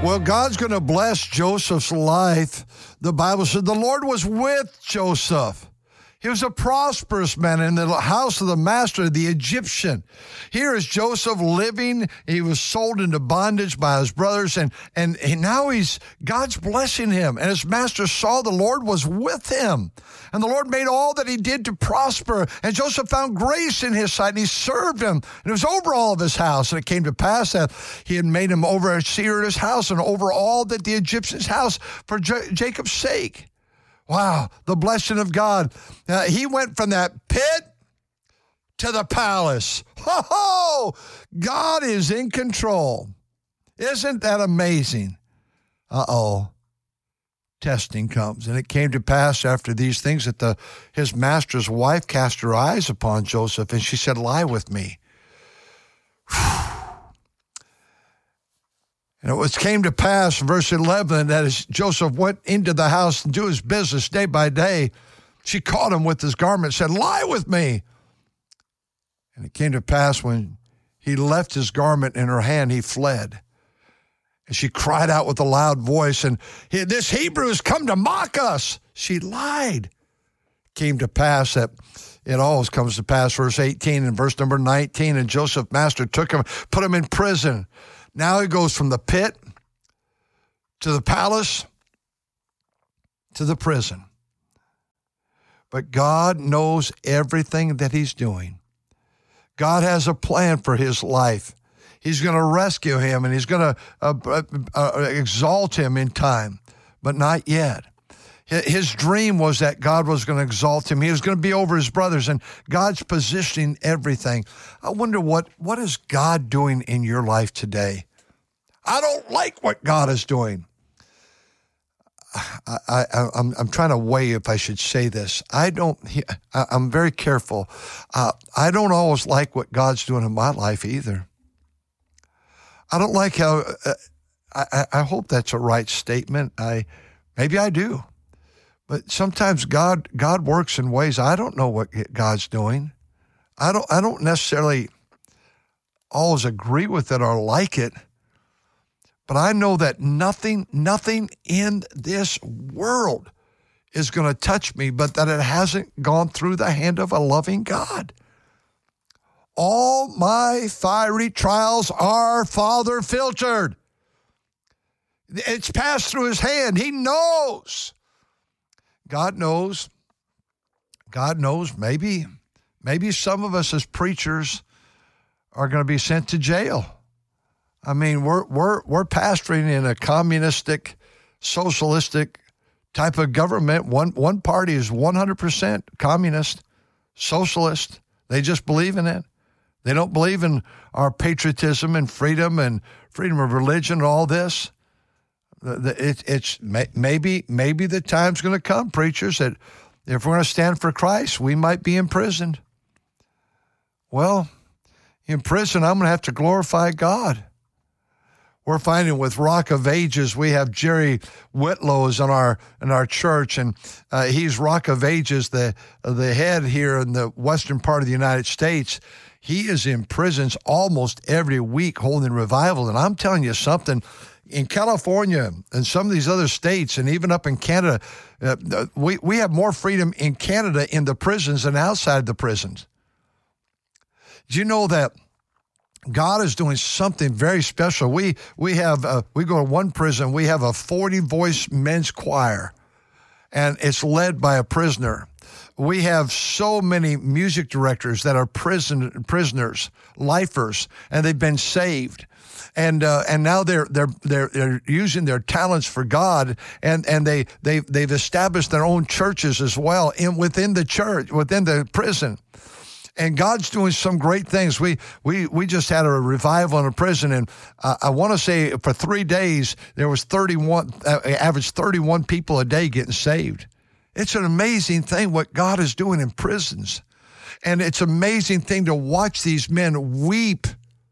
Well, God's going to bless Joseph's life. The Bible said the Lord was with Joseph. He was a prosperous man in the house of the master, the Egyptian. Here is Joseph living. He was sold into bondage by his brothers, and now God's blessing him. And his master saw the Lord was with him. And the Lord made all that he did to prosper. And Joseph found grace in his sight, and he served him. And it was over all of his house. And it came to pass that he had made him overseer at his house and over all that the Egyptian's house for Jacob's sake. Wow, the blessing of God. He went from that pit to the palace. Ho-ho! God is in control. Isn't that amazing? Uh-oh. Testing comes. And it came to pass after these things that his master's wife cast her eyes upon Joseph, and she said, "Lie with me." And it came to pass, verse 11, that as Joseph went into the house and do his business day by day, she caught him with his garment and said, "Lie with me." And it came to pass when he left his garment in her hand, he fled. And she cried out with a loud voice, and "This Hebrew has come to mock us." She lied. It came to pass that it always comes to pass, verse 18 and verse number 19, and Joseph's master took him, put him in prison. Now he goes from the pit to the palace to the prison. But God knows everything that he's doing. God has a plan for his life. He's going to rescue him, and he's going to exalt him in time, but not yet. His dream was that God was going to exalt him. He was going to be over his brothers, and God's positioning everything. I wonder what is God doing in your life today? I don't like what God is doing. I'm trying to weigh if I should say this. I'm very careful. I don't always like what God's doing in my life either. I don't like how, I hope that's a right statement. Maybe I do. But sometimes God works in ways I don't know what God's doing. I don't necessarily always agree with it or like it. But I know that nothing in this world is going to touch me, but that it hasn't gone through the hand of a loving God. All my fiery trials are, Father, filtered. It's passed through his hand. He knows. God knows. God knows. Maybe some of us as preachers are going to be sent to jail. I mean, we're pastoring in a communistic, socialistic type of government. One party is 100% communist, socialist. They just believe in it. They don't believe in our patriotism and freedom of religion and all this. It's maybe the time's going to come, preachers, that if we're going to stand for Christ, we might be imprisoned. Well, in prison, I'm going to have to glorify God. We're finding with Rock of Ages, we have Jerry Whitlows in our church, and he's Rock of Ages, the head here in the western part of the United States. He is in prisons almost every week holding revival, and I'm telling you something. In California and some of these other states, and even up in Canada, we have more freedom in Canada in the prisons than outside the prisons. Do you know that God is doing something very special? We go to one prison. We have a 40-voice men's choir, and it's led by a prisoner. We have so many music directors that are prisoners, lifers, and they've been saved. And now they're using their talents for God, and they've established their own churches as well within the church, within the prison. And God's doing some great things. We just had a revival in a prison, and I want to say for 3 days there was average 31 people a day getting saved. It's an amazing thing what God is doing in prisons, and it's an amazing thing to watch these men weep.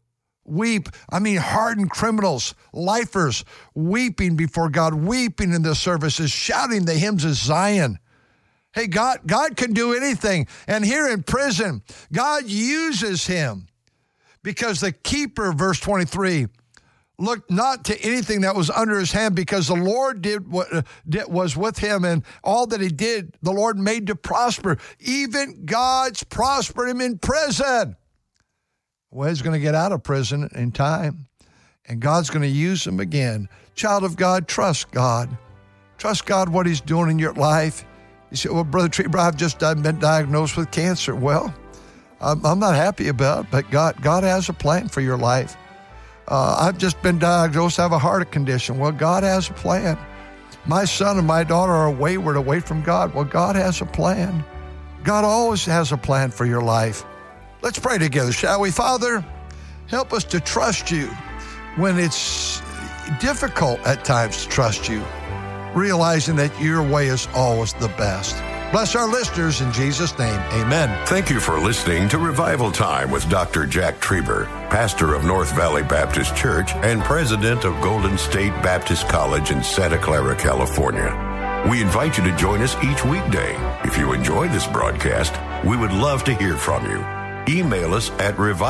I mean, hardened criminals, lifers, weeping before God, weeping in the services, shouting the hymns of Zion. Hey, God can do anything. And here in prison, God uses him because the keeper, verse 23, looked not to anything that was under his hand, because the Lord did what was with him, and all that he did, the Lord made to prosper. Even God's prospered him in prison. Well, he's going to get out of prison in time, and God's going to use him again. Child of God, trust God. Trust God what he's doing in your life. You say, well, Brother Trieber, I've just been diagnosed with cancer. Well, I'm not happy about it, but God has a plan for your life. I've just been diagnosed, I have a heart condition. Well, God has a plan. My son and my daughter are wayward away from God. Well, God has a plan. God always has a plan for your life. Let's pray together, shall we? Father, help us to trust you when it's difficult at times to trust you, realizing that your way is always the best. Bless our listeners in Jesus' name. Amen. Thank you for listening to Revival Time with Dr. Jack Trieber, pastor of North Valley Baptist Church and president of Golden State Baptist College in Santa Clara, California. We invite you to join us each weekday. If you enjoy this broadcast, we would love to hear from you. Email us at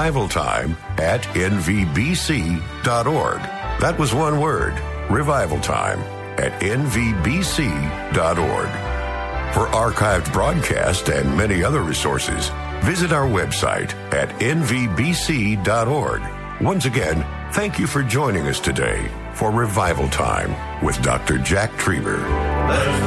revivaltime@nvbc.org. That was one word, revivaltime@nvbc.org. For archived broadcasts and many other resources, visit our website at nvbc.org. Once again, thank you for joining us today for Revival Time with Dr. Jack Trieber.